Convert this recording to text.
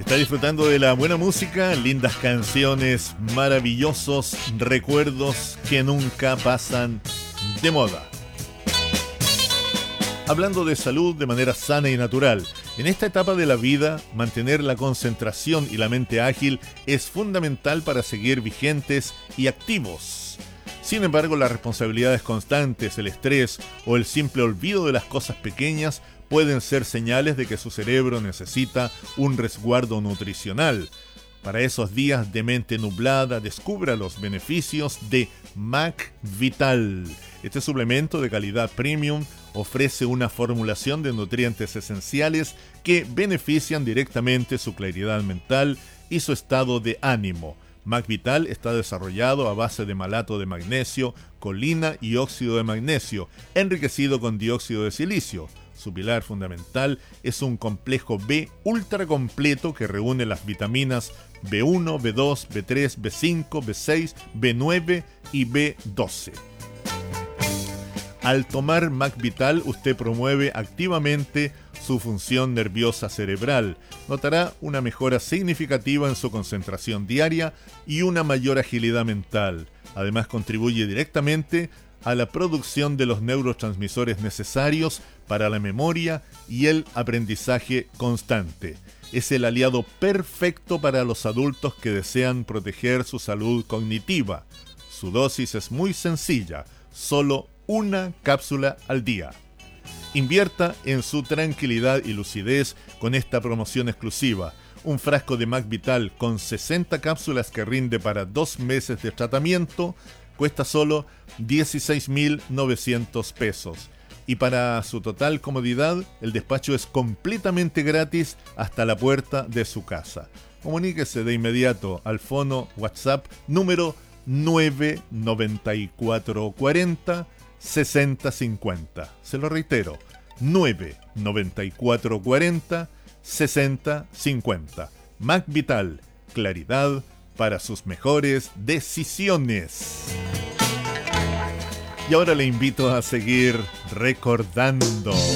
Está disfrutando de la buena música, lindas canciones, maravillosos recuerdos que nunca pasan de moda. Hablando de salud de manera sana y natural, en esta etapa de la vida, mantener la concentración y la mente ágil es fundamental para seguir vigentes y activos. Sin embargo, las responsabilidades constantes, el estrés o el simple olvido de las cosas pequeñas pueden ser señales de que su cerebro necesita un resguardo nutricional. Para esos días de mente nublada, descubra los beneficios de McVital. Este suplemento de calidad premium ofrece una formulación de nutrientes esenciales que benefician directamente su claridad mental y su estado de ánimo. McVital está desarrollado a base de malato de magnesio, colina y óxido de magnesio, enriquecido con dióxido de silicio. Su pilar fundamental es un complejo B ultra completo que reúne las vitaminas B1, B2, B3, B5, B6, B9 y B12. Al tomar McVital, usted promueve activamente su función nerviosa cerebral. Notará una mejora significativa en su concentración diaria y una mayor agilidad mental. Además, contribuye directamente a la producción de los neurotransmisores necesarios para la memoria y el aprendizaje constante. Es el aliado perfecto para los adultos que desean proteger su salud cognitiva. Su dosis es muy sencilla, solo una cápsula al día. Invierta en su tranquilidad y lucidez con esta promoción exclusiva. Un frasco de McVital con 60 cápsulas que rinde para 2 meses de tratamiento cuesta solo 16.900 pesos. Y para su total comodidad, el despacho es completamente gratis hasta la puerta de su casa. Comuníquese de inmediato al fono WhatsApp número 99440 6050. Se lo reitero, 99440 6050. McVital, claridad para sus mejores decisiones. Y ahora le invito a seguir recordando.